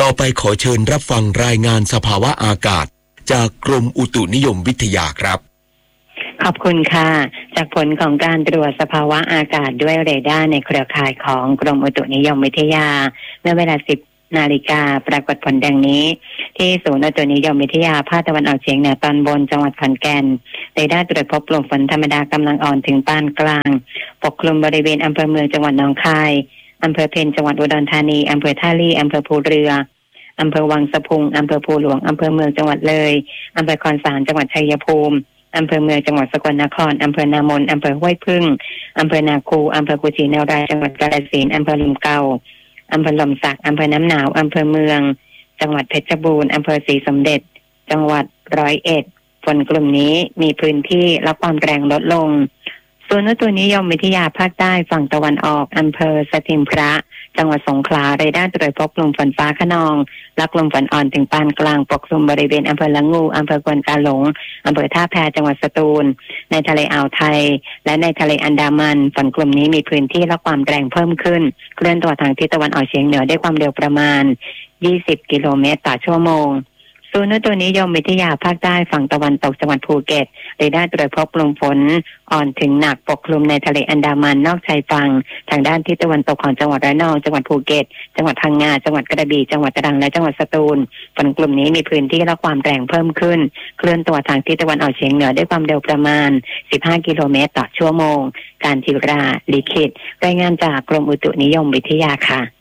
อไปขอเชิญรับฟังรายงานสภาวะอากาศจากกรมอุตุนิยมวิทยาครับขอบคุณค่ะจากผลของการตรวจสภาวะอากาศด้วยเรดาร์ในเครือข่ายของกรมอุตุนิยมวิทยาเมื่อเวลา 10 นาฬิกาปรากฏผลดังนี้ที่ศูนย์อุตุนิยมวิทยาภาคตะวันออกเฉียงเหนือตอนบนจังหวัดขอนแก่นเรดาร์ตรวจพบกลุ่มฝนธรรมดากำลังอ่อนถึงปานกลางปกคลุมบริเวณอำเภอเมืองจังหวัดหนองคายอำเภอเพ็ญจังหวัดอุดรธานีอำเภอท่าลี่อำเภอภูเรืออำเภอวังสะพุงอำเภอภูหลวงอำเภอเมืองจังหวัดเลยอำเภอคอนสารจังหวัดชัยภูมิอำเภอเมืองจังหวัดสกลนครอำเภอนามนอำเภอห้วยพึ่งอำเภอนาคูอำเภอกุชินารายจังหวัดกาฬสินธุ์อำเภอลมเก่าอำเภอลมสักอำเภอน้ำหนาวอำเภอเมืองจังหวัดเพชรบูรณ์อำเภอศรีสมเด็จจังหวัด101ฝนกลุ่มนี้มีพื้นที่รับความแรงลดลงศูนย์อุตุนิยมวิทยาภาคใต้ฝั่งตะวันออกอำเภอสถิมพระจังหวัดสงขลาเรดาร์ตรวจพบกลุ่มฝนฟ้าคะนองและกลุ่มฝนอ่อนถึงปานกลางปกคลุมบริเวณอำเภอละงูอำเภอกวนกาหลงอำเภอท่าแพจังหวัดสตูลในทะเลอ่าวไทยและในทะเลอันดามันฝนกลุ่มนี้มีพื้นที่และความแรงเพิ่มขึ้นเคลื่อนตัวทางทิศตะวันออกเฉียงเหนือด้วยความเร็วประมาณ20 กิโลเมตรต่อชั่วโมงศูนย์อุตุนิยมวิทยาภาคใต้ฝั่งตะวันตกจังหวัดภูเก็ตเรดาร์ตรวจพบกลุ่มฝนอ่อนถึงหนักปกคลุมในทะเลอันดามันนอกชายฝั่งทางด้านทิศตะวันตกของจังหวัดระนองจังหวัดภูเก็ตจังหวัดพังงาจังหวัดกระบี่จังหวัดตรังและจังหวัดสตูลฝนกลุ่มนี้มีพื้นที่และความแรงเพิ่มขึ้นเคลื่อนตัวทางทิศตะวันออกเฉียงเหนือด้วยความเร็วประมาณ15 กิโลเมตรต่อชั่วโมงการจิราลิขิตรายงานจากกรมอุตุนิยมวิทยาค่ะ